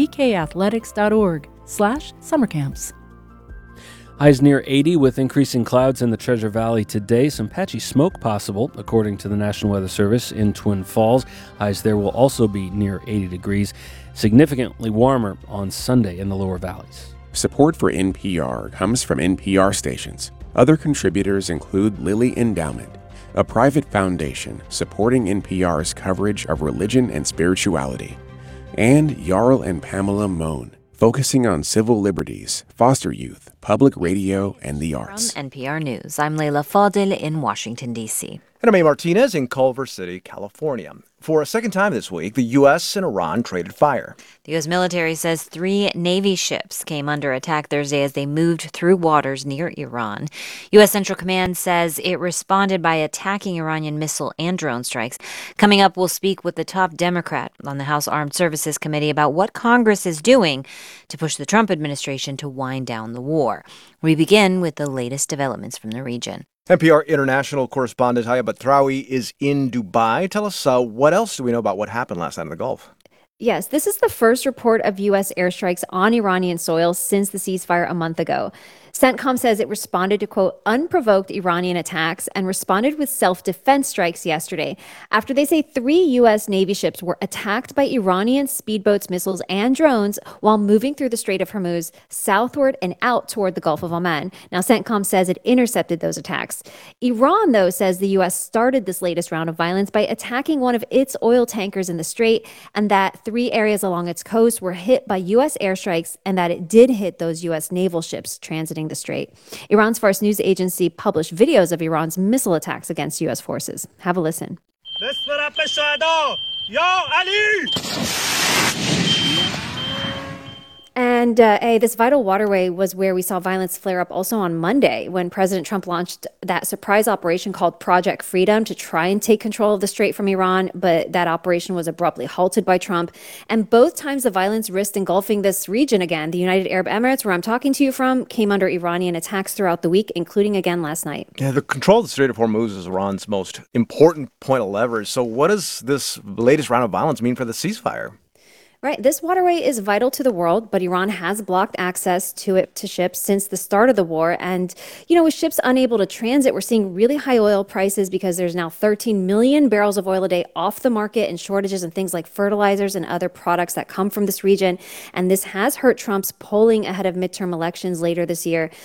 Speaker 7: bkathletics.org/summercamps.
Speaker 3: Highs near 80 with increasing clouds in the Treasure Valley today. Some patchy smoke possible, according to the National Weather Service in Twin Falls. Highs there will also be near 80 degrees. Significantly warmer on Sunday in the lower valleys.
Speaker 4: Support for NPR comes from NPR stations. Other contributors include Lilly Endowment, a private foundation supporting NPR's coverage of religion and spirituality, and Jarl and Pamela Mohn, focusing on civil liberties, foster youth, public radio, and the arts.
Speaker 9: From NPR News, I'm Leila Fadel in Washington, D.C.
Speaker 10: And I'm A. Martinez in Culver City, California. For a second time this week, the U.S. and Iran traded fire.
Speaker 9: The U.S. military says 3 Navy ships came under attack Thursday as they moved through waters near Iran. U.S. Central Command says it responded by attacking Iranian missile and drone strikes. Coming up, we'll speak with the top Democrat on the House Armed Services Committee about what Congress is doing to push the Trump administration to wind down the war. We begin with the latest developments from the region.
Speaker 10: NPR international correspondent Haya Batrawi is in Dubai. Tell us, what else do we know about what happened last night in the Gulf?
Speaker 11: Yes, this is the first report of U.S. airstrikes on Iranian soil since the ceasefire a month ago. CENTCOM says it responded to, quote, unprovoked Iranian attacks and responded with self-defense strikes yesterday after they say 3 U.S. Navy ships were attacked by Iranian speedboats, missiles, and drones while moving through the Strait of Hormuz southward and out toward the Gulf of Oman. Now, CENTCOM says it intercepted those attacks. Iran, though, says the U.S. started this latest round of violence by attacking one of its oil tankers in the strait, and that 3 areas along its coast were hit by U.S. airstrikes, and that it did hit those U.S. naval ships transiting the strait. Iran's Fars news agency published videos of Iran's missile attacks against U.S. forces. Have a listen. And this vital waterway was where we saw violence flare up also on Monday when President Trump launched that surprise operation called Project Freedom to try and take control of the strait from Iran. But that operation was abruptly halted by Trump. And both times the violence risked engulfing this region again. The United Arab Emirates, where I'm talking to you from, came under Iranian attacks throughout the week, including again last night.
Speaker 10: Yeah, the control of the Strait of Hormuz is Iran's most important point of leverage. So what does this latest round of violence mean for the ceasefire?
Speaker 11: Right. This waterway is vital to the world, but Iran has blocked access to it to ships since the start of the war. And, with ships unable to transit, we're seeing really high oil prices because there's now 13 million barrels of oil a day off the market and shortages in things like fertilizers and other products that come from this region. And this has hurt Trump's polling ahead of midterm elections later this year.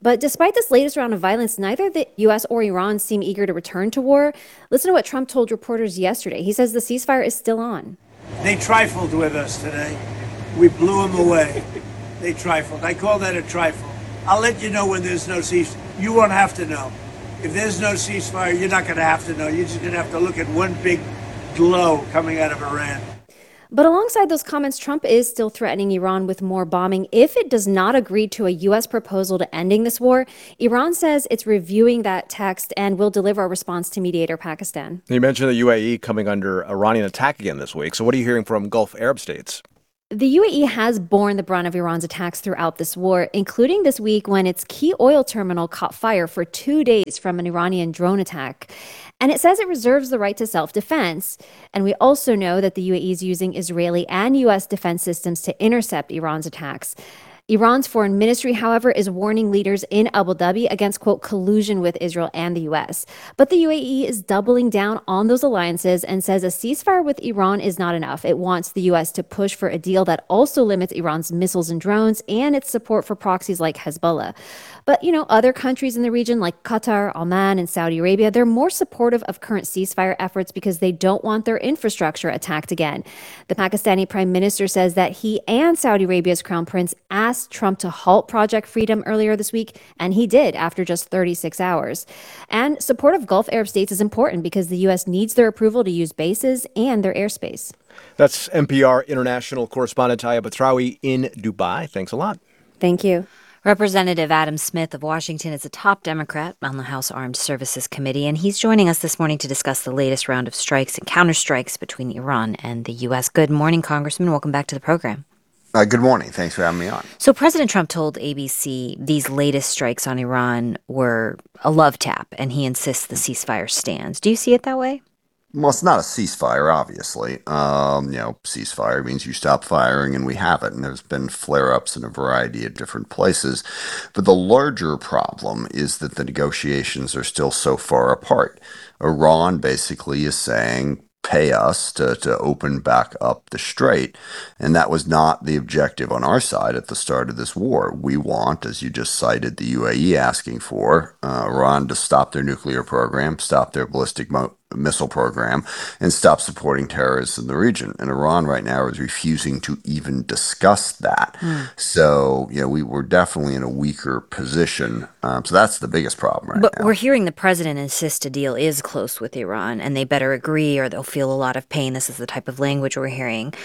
Speaker 11: But despite this latest round of violence, neither the U.S. or Iran seem eager to return to war. Listen to what Trump told reporters yesterday. He says the ceasefire is still on.
Speaker 12: They trifled with us today. We blew them away. They trifled. I call that a trifle. I'll let you know when there's no ceasefire. You won't have to know. If there's no ceasefire, you're not going to have to know. You're just going to have to look at one big glow coming out of Iran.
Speaker 11: But alongside those comments, Trump is still threatening Iran with more bombing if it does not agree to a U.S. proposal to ending this war. Iran says it's reviewing that text and will deliver a response to mediator Pakistan.
Speaker 10: You mentioned the UAE coming under Iranian attack again this week. So what are you hearing from Gulf Arab states?
Speaker 11: The UAE has borne the brunt of Iran's attacks throughout this war, including this week when its key oil terminal caught fire for 2 days from an Iranian drone attack. And it says it reserves the right to self-defense. And we also know that the UAE is using Israeli and U.S. defense systems to intercept Iran's attacks. Iran's foreign ministry, however, is warning leaders in Abu Dhabi against, quote, collusion with Israel and the U.S. But the UAE is doubling down on those alliances and says a ceasefire with Iran is not enough. It wants the U.S. to push for a deal that also limits Iran's missiles and drones and its support for proxies like Hezbollah. But, other countries in the region like Qatar, Oman, and Saudi Arabia, they're more supportive of current ceasefire efforts because they don't want their infrastructure attacked again. The Pakistani prime minister says that he and Saudi Arabia's crown prince asked Trump to halt Project Freedom earlier this week, and he did after just 36 hours. And support of Gulf Arab states is important because the U.S. needs their approval to use bases and their airspace.
Speaker 10: That's NPR international correspondent Taya Batrawi in Dubai. Thanks a lot.
Speaker 11: Thank you.
Speaker 9: Representative Adam Smith of Washington is a top Democrat on the House Armed Services Committee, and he's joining us this morning to discuss the latest round of strikes and counterstrikes between Iran and the U.S. Good morning, Congressman. Welcome back to the program.
Speaker 13: Good morning. Thanks for having me on.
Speaker 9: So President Trump told ABC these latest strikes on Iran were a love tap, and he insists the ceasefire stands. Do you see it that way?
Speaker 13: Well, it's not a ceasefire, obviously. Ceasefire means you stop firing, and we have it. And there's been flare-ups in a variety of different places. But the larger problem is that the negotiations are still so far apart. Iran basically is saying, pay us to open back up the strait. And that was not the objective on our side at the start of this war. We want, as you just cited, the UAE asking for, Iran to stop their nuclear program, stop their ballistic missile program, and stop supporting terrorists in the region. And Iran right now is refusing to even discuss that. So, we were definitely in a weaker position. So that's the biggest problem right now.
Speaker 9: But we're hearing the president insist a deal is close with Iran, and they better agree or they'll feel a lot of pain. This is the type of language we're hearing.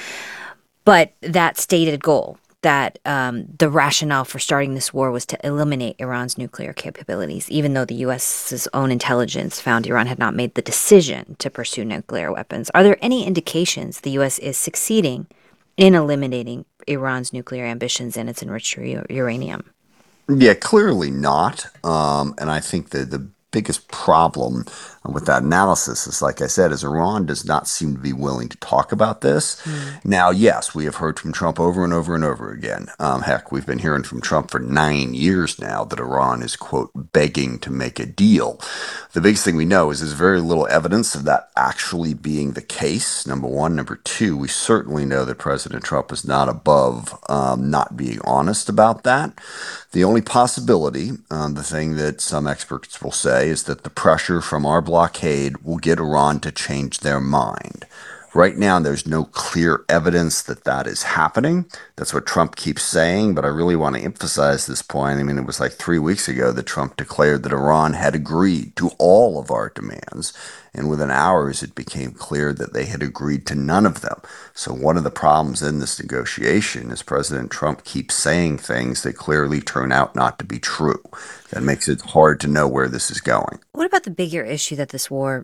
Speaker 9: But that stated goal, that the rationale for starting this war was to eliminate Iran's nuclear capabilities, even though the U.S.'s own intelligence found Iran had not made the decision to pursue nuclear weapons. Are there any indications the U.S. is succeeding in eliminating Iran's nuclear ambitions and its enriched uranium?
Speaker 13: Yeah, clearly not. And I think that the biggest problem with that analysis is, like I said, is Iran does not seem to be willing to talk about this. Now, yes, we have heard from Trump over and over and over again. Heck, we've been hearing from Trump for 9 years now that Iran is, quote, begging to make a deal. The biggest thing we know is there's very little evidence of that actually being the case, number one. Number two, we certainly know that President Trump is not above not being honest about that. The only possibility, the thing that some experts will say, is that the pressure from our blockade will get Iran to change their mind. Right now, there's no clear evidence that that is happening. That's what Trump keeps saying, but I really want to emphasize this point. I mean, it was like 3 weeks ago that Trump declared that Iran had agreed to all of our demands, and within hours it became clear that they had agreed to none of them. So one of the problems in this negotiation is President Trump keeps saying things that clearly turn out not to be true. That makes it hard to know where this is going.
Speaker 9: What about the bigger issue that this war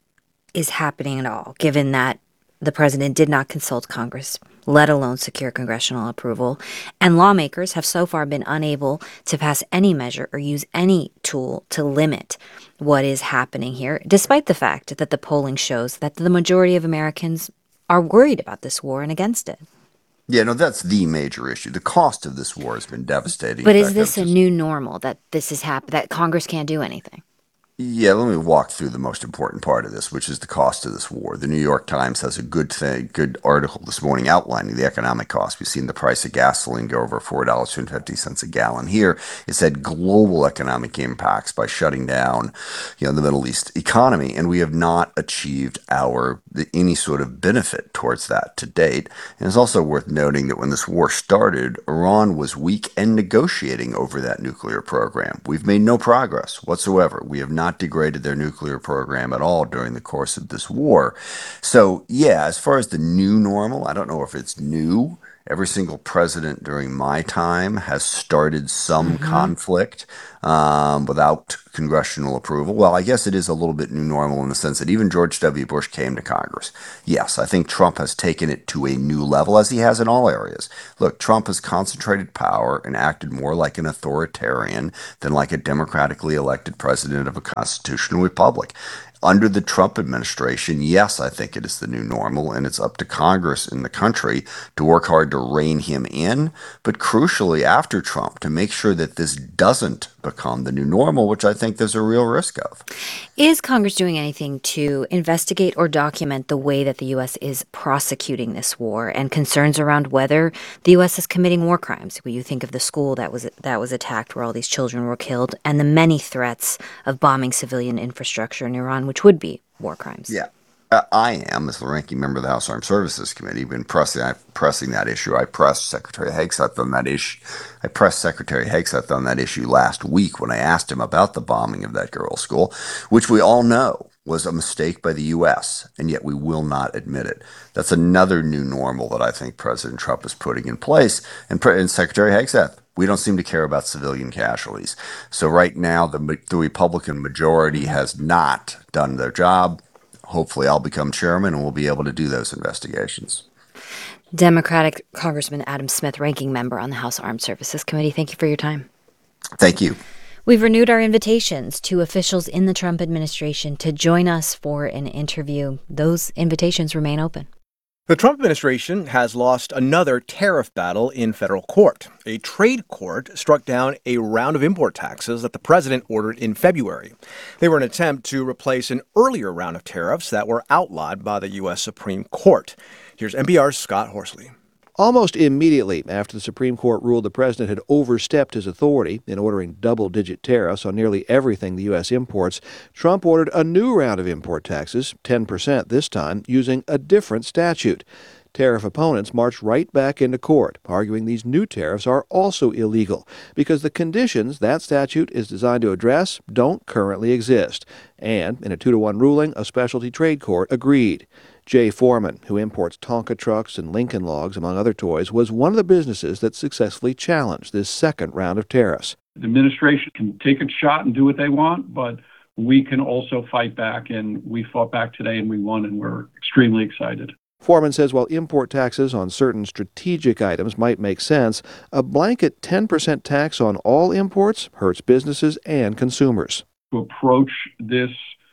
Speaker 9: is happening at all, given that the president did not consult Congress, let alone secure congressional approval, and lawmakers have so far been unable to pass any measure or use any tool to limit what is happening here, despite the fact that the polling shows that the majority of Americans are worried about this war and against it?
Speaker 13: Yeah, no, that's the major issue. The cost of this war has been devastating.
Speaker 9: But is this a new normal, that this is that Congress can't do anything?
Speaker 13: Yeah, let me walk through the most important part of this, which is the cost of this war. The New York Times has a good article this morning outlining the economic cost. We've seen the price of gasoline go over $4.50 a gallon. Here, it said global economic impacts by shutting down, the Middle East economy, and we have not achieved any sort of benefit towards that to date. And it's also worth noting that when this war started, Iran was weak and negotiating over that nuclear program. We've made no progress whatsoever. We have not degraded their nuclear program at all during the course of this war. So, yeah, as far as the new normal, I don't know if it's new. Every single president during my time has started some conflict without congressional approval. Well, I guess it is a little bit new normal in the sense that even George W. Bush came to Congress. Yes, I think Trump has taken it to a new level, as he has in all areas. Look, Trump has concentrated power and acted more like an authoritarian than like a democratically elected president of a constitutional republic. Under the Trump administration, yes, I think it is the new normal, and it's up to Congress in the country to work hard to rein him in, but crucially after Trump, to make sure that this doesn't become the new normal, which I think there's a real risk of.
Speaker 9: Is Congress doing anything to investigate or document the way that the U.S. is prosecuting this war and concerns around whether the U.S. is committing war crimes? When you think of the school that was attacked where all these children were killed and the many threats of bombing civilian infrastructure in Iran, which would be war crimes.
Speaker 13: Yeah. I am, as the ranking member of the House Armed Services Committee, been pressing that issue. I pressed Secretary Hegseth on that issue. Last week when I asked him about the bombing of that girls' school, which we all know was a mistake by the U.S., and yet we will not admit it. That's another new normal that I think President Trump is putting in place. And Secretary Hegseth, we don't seem to care about civilian casualties. So right now, the Republican majority has not done their job. Hopefully I'll become chairman and we'll be able to do those investigations.
Speaker 9: Democratic Congressman Adam Smith, ranking member on the House Armed Services Committee, thank you for your time.
Speaker 13: Thank you.
Speaker 9: We've renewed our invitations to officials in the Trump administration to join us for an interview. Those invitations remain open.
Speaker 10: The Trump administration has lost another tariff battle in federal court. A trade court struck down a round of import taxes that the president ordered in February. They were an attempt to replace an earlier round of tariffs that were outlawed by the U.S. Supreme Court. Here's NPR's Scott Horsley.
Speaker 24: Almost immediately after the Supreme Court ruled the president had overstepped his authority in ordering double-digit tariffs on nearly everything the U.S. imports, Trump ordered a new round of import taxes, 10% this time, using a different statute. Tariff opponents marched right back into court, arguing these new tariffs are also illegal because the conditions that statute is designed to address don't currently exist. And in a 2-to-1 ruling, a specialty trade court agreed. Jay Foreman, who imports Tonka trucks and Lincoln Logs, among other toys, was one of the businesses that successfully challenged this second round of tariffs.
Speaker 8: The administration can take a shot and do what they want, but we can also fight back, and we fought back today and we won, and we're extremely excited.
Speaker 24: Foreman says while import taxes on certain strategic items might make sense, a blanket 10% tax on all imports hurts businesses and consumers.
Speaker 8: To approach this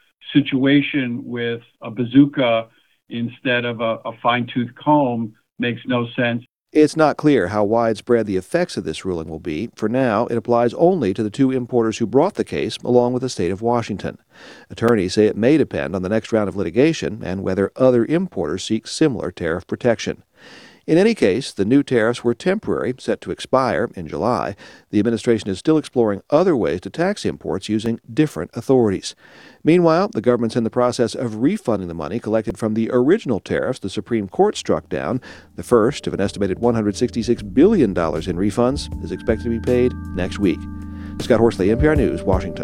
Speaker 8: situation with a bazooka instead of a fine-tooth comb makes no sense.
Speaker 24: It's not clear how widespread the effects of this ruling will be. For now, it applies only to the 2 importers who brought the case, along with the state of Washington. Attorneys say it may depend on the next round of litigation and whether other importers seek similar tariff protection. In any case, the new tariffs were temporary, set to expire in July. The administration is still exploring other ways to tax imports using different authorities. Meanwhile, the government's in the process of refunding the money collected from the original tariffs the Supreme Court struck down. The first of an estimated $166 billion in refunds is expected to be paid next week. Scott Horsley, NPR News, Washington.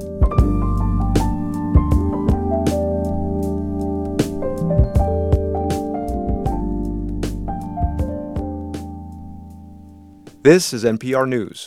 Speaker 10: This is NPR News.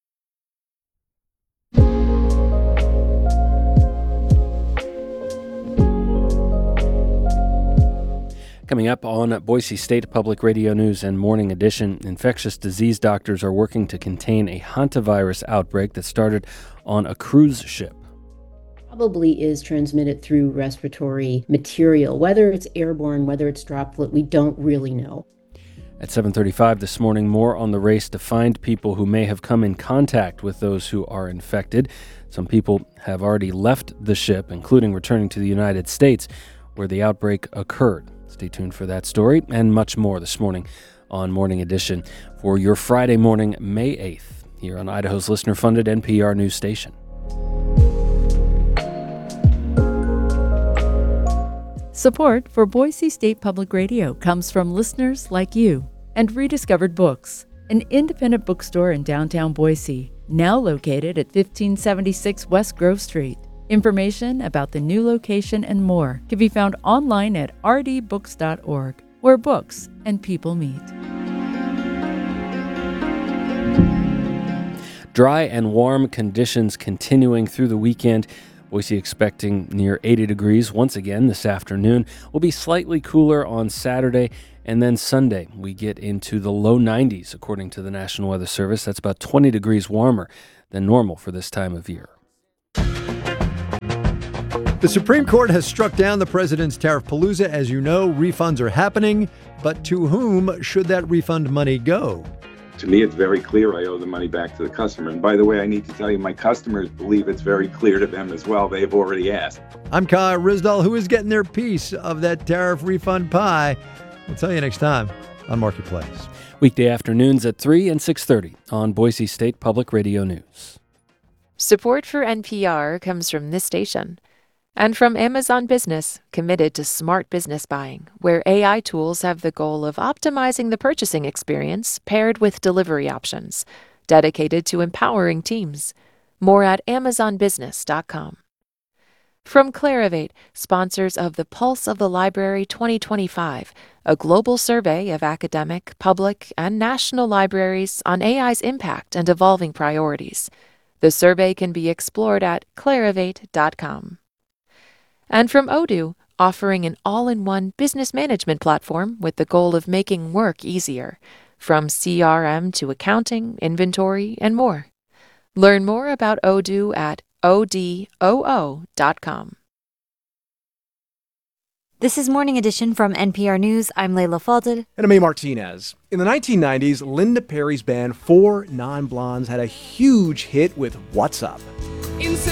Speaker 3: Coming up on Boise State Public Radio News and Morning Edition, infectious disease doctors are working to contain a hantavirus outbreak that started on a cruise ship.
Speaker 14: Probably is transmitted through respiratory material. Whether it's airborne, whether it's droplet, we don't really know.
Speaker 3: At 7:35 this morning, more on the race to find people who may have come in contact with those who are infected. Some people have already left the ship, including returning to the United States, where the outbreak occurred. Stay tuned for that story and much more this morning on Morning Edition for your Friday morning, May 8th, here on Idaho's listener-funded NPR news station.
Speaker 7: Support for Boise State Public Radio comes from listeners like you and Rediscovered Books, an independent bookstore in downtown Boise, now located at 1576 West Grove Street. Information about the new location and more can be found online at rdbooks.org, where books and people meet.
Speaker 3: Dry and warm conditions continuing through the weekend. Boise expecting near 80 degrees once again this afternoon. Will be slightly cooler on Saturday, and then Sunday we get into the low 90s according to the National Weather Service. That's about 20 degrees warmer than normal for this time of year.
Speaker 15: The Supreme Court has struck down the president's tariff palooza. As you know, refunds are happening, but to whom should that refund money go?
Speaker 16: To me, it's very clear I owe the money back to the customer. And by the way, I need to tell you, my customers believe it's very clear to them as well. They've already asked.
Speaker 15: I'm Kyle Rizdal. Who is getting their piece of that tariff refund pie? We'll tell you next time on Marketplace.
Speaker 3: Weekday afternoons at 3 and 6:30 on Boise State Public Radio News.
Speaker 17: Support for NPR comes from this station and from Amazon Business, committed to smart business buying, where AI tools have the goal of optimizing the purchasing experience paired with delivery options, dedicated to empowering teams. More at amazonbusiness.com. From Clarivate, sponsors of the Pulse of the Library 2025, a global survey of academic, public, and national libraries on AI's impact and evolving priorities. The survey can be explored at clarivate.com. And from Odoo, offering an all-in-one business management platform with the goal of making work easier, from CRM to accounting, inventory, and more. Learn more about Odoo at odoo.com.
Speaker 9: This is Morning Edition from NPR News. I'm Layla Falded.
Speaker 10: And I'm A. Martinez. In the 1990s, Linda Perry's band Four Non-Blondes had a huge hit with What's Up.